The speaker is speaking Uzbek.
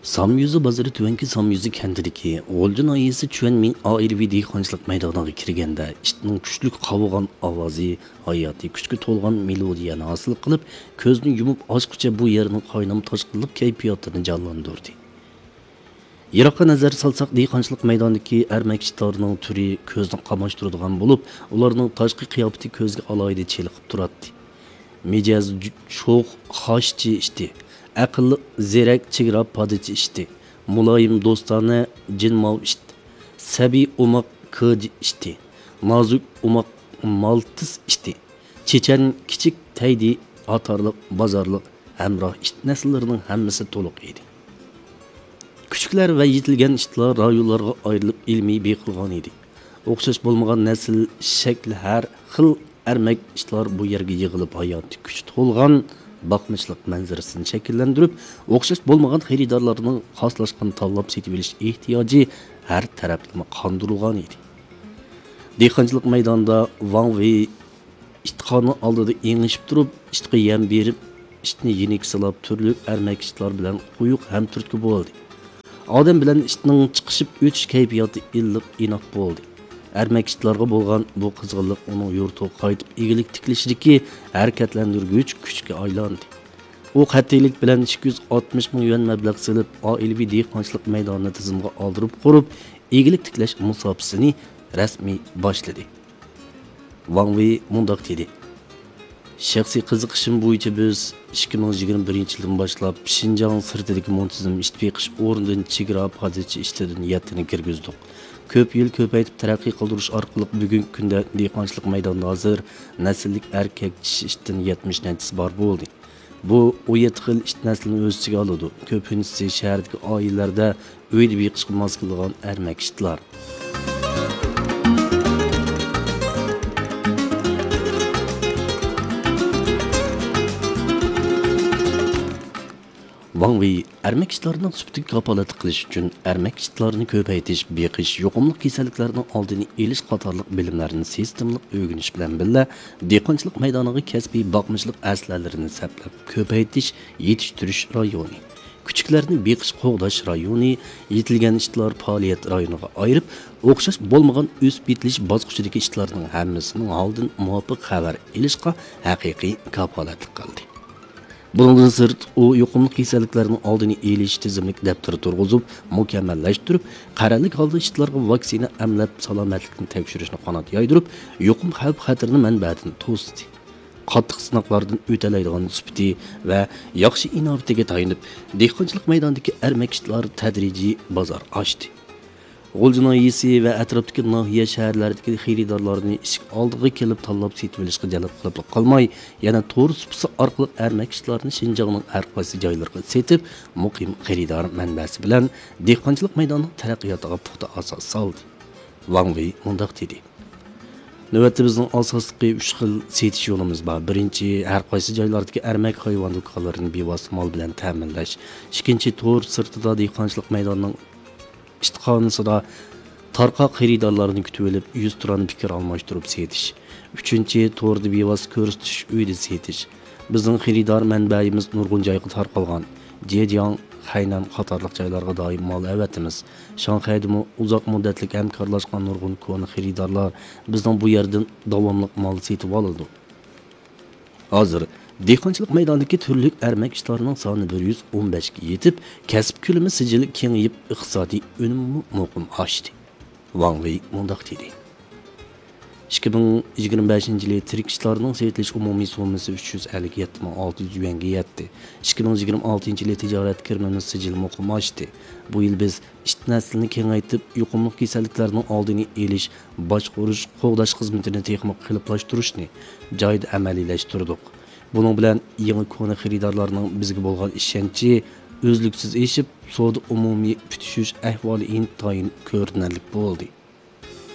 Samyuzi bozori tuvanki Samyuzi kentidagi G'o'ljin oyisi Chuanming oilaviy dehqonchilik maydoniga kirganda ishning kuchli qovugan ovozi hayotiy kuchga to'lgan melodiyani hosil qilib, ko'zni yumib ochguncha bu yerning qaynam toshqinlik kayfiyatini jonlantirdi. Yiroqqa nazar solsak, dehqonchilik maydonidagi ermak ishlarning turi ko'zni qamashtiradigan bo'lib, ularning tashqi qiyofati ko'zga alohida cheliqib turadi. Mijaz cho'q xoshchi ishdi. Aqlli zerak chegara podichi ishdi. Muloyim do'stona jinmov ishdi. Sabiy umoq koj ishdi. Nozik umoq maltis ishdi. Chechan kichik taydi atorliq bozorliq hamroh ish nasllarining hammasi to'liq edi. Küçükler ve yetilgen işler rayonlarga ayrılıp ilmiy beqilgan edi. O'xshash bo'lmagan nasl, shakl har xil ermak ishlar bu yerga yig'ilib hayot kuch to'lgan baqmishliq manzarasini shakllantirib, o'xshash bo'lmagan xaridorlarning xoslashgan tanlab setib olish ehtiyoji har taraflama qondirilgan edi. Dehqonchilik maydonida Wang Wei ishtiqoni oldida engishib turib, ishtiqqa yem berib, ishni yenik silab turli ermak ishlar bilan quyuq ham turtki bo'ldi. Odam bilan ishning chiqishib o'tish kayfiyati illiq inoq bo'ldi. Ermak ishlarga bo'lgan bu qizg'inlik uning yurtiga qaytib egilik tiklishidagi harakatlantirgich kuchga aylandi. U qat'iylik bilan 260 ming yuan mablag' silib, oilaviy dehqonchilik maydonini tizimga oldirib qurib, egilik tiklash musofasini rasmiy boshladi. Wang Wei mundaq dedi: Shaxsiy qiziqishim bo'yicha biz 2021-yildan boshlab Xinjiang sirtidagi muntazam ish beqish o'rnidan chegara hozircha ishtidan yetini kirgizdik. Ko'p yil ko'paytib taraqqiy qildirish orqali bugungi kunda dehqonchilik maydonida hozir nasllik erkak ishdan 70 nanchisi bor bo'ldi. Bu 17 xil ish naslini o'z ichiga oladi. Ko'pincha shahardagi oilalarda uyda beqishga mos kelgan ermak ishlar. Wang Wei ermak ishlarining sifatiga kafolat qilish uchun ermak ishlarini ko'paytirish, beqish, yuqumli kasalliklarning oldini olish qatorliq bilimlarni sistemli o'rganish bilan birga dehqonchilik maydoniga kasbiy boqmishlik aslalarini saplab ko'paytirish, yetishtirish rayoni, kuchuklarni beqish qo'g'dash rayoni, yetilgan ishlar faoliyat rayoniga ayirib, o'xshash bo'lmagan o'sib yetilish bosqichidagi ishlarning hammasining oldin muvofiq xabar olishga haqiqiy kafolatlik qildi. Bundan sırt o yuqumli kasalliklarning oldini olish tizimlik daftari turg'izib, mukammallashtirib, qarorlik holda ishlarga vaksina amlab salomatlikni tekshirishni qanot yoydirib, yuqum xavf xatarni manbadan to'sdi. Qattiq sinoqlardan o'talaydigan sifati va yaxshi innovatiga tayanib, dehqonchilik maydonidagi ermak ishlar tadrijiy bozor ochdi. G'o'ljin oyisi va atrofdagi nohiya shaharlardagi xaridorlarni ishq oldiga kelib tanlab setib olishga jalb qilib qolmay, yana to'g'ri supsi orqali ermak ishlarni Xinjiangning har qaysi joylariga setib, muqim xaridor manbasi bilan dehqonchilik maydonining taraqqiyotiga puxta asos soldi. Wang Wei mundaq dedi: Navbatda bizning asosli 3 xil setish yo'limiz bor. Birinchi, har qaysi joylardagi ermak hayvon do'konlarini bevosita mol bilan ta'minlash. Ikkinchi, to'r sirtida dehqonchilik maydonining ishtiqonisida tarqoq xaridorlarni kutib olib, 100 turan fikr almashtirib setish. Uchinchi, to'rda bevosita ko'rsatish, uyda setish. Bizning xaridor manbayimiz nurg'un joyga tarqalgan. Zhejiang, Hainan qatorliq joylarga doim mol avatimiz. Shanxayda uzoq muddatli hamkorlashgan nurg'un koni xaridorlar bizning bu yerdan davomli mol setib oladi. Hozir dehqonchilik maydonidagi turli ermak ishlarining soni 115 ga yetib, kasb ko'lami sijili kengayib, iqtisodiy unum muqim oshdi. Wang Wei mundaq dedi: 2025-yil tirik ishlarning setilish umumiy summasi 357.600 yuanga yetdi. 2026-yil tijorat kirmasi sijili muqim oshdi. Bu yil biz ish naslini kengaytib, yuqumli kasalliklarning oldini olish, boshqarish, qo'g'dash xizmatini texnik qiliblashtirish joyida amaliylashtirdik. Bunun bilan yangi koni xaridorlarning bizga bo'lgan ishonchi o'zliksiz eshib, savdo umumiy putishish ahvoli intayin ko'rinarli bo'ldi.